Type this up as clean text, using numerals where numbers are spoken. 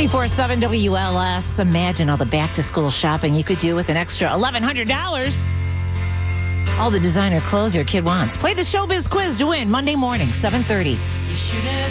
94.7 WLS. Imagine all the back-to-school shopping you could do with an extra $1,100. All the designer clothes your kid wants. Play the Showbiz Quiz to win Monday morning, 7:30.